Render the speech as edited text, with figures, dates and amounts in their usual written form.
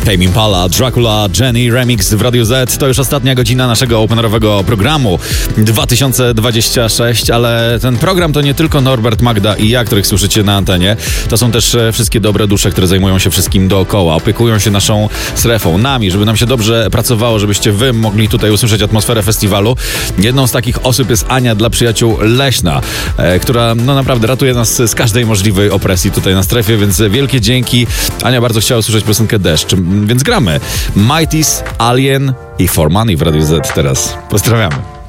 Tame Impala, Dracula, Jenny, remix w Radiu Z. To już ostatnia godzina naszego openerowego programu 2026, ale ten program to nie tylko Norbert, Magda i ja, których słyszycie na antenie. To są też wszystkie dobre dusze, które zajmują się wszystkim dookoła, opiekują się naszą strefą, nami, żeby nam się dobrze pracowało, żebyście wy mogli tutaj usłyszeć atmosferę festiwalu. Jedną z takich osób jest Ania dla przyjaciół Leśna, która naprawdę ratuje nas z każdej możliwej opresji tutaj na strefie, więc wielkie dzięki. Ania bardzo chciała usłyszeć piosenkę Deszcz, więc gramy Mighty's, Alien i For Money w Radiu Z teraz. Pozdrawiamy.